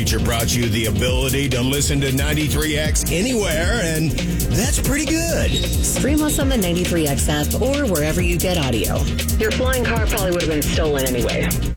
Feature brought you the ability to listen to 93X anywhere, and that's pretty good. Stream us on the 93X app or wherever you get audio. Your flying car probably would have been stolen anyway.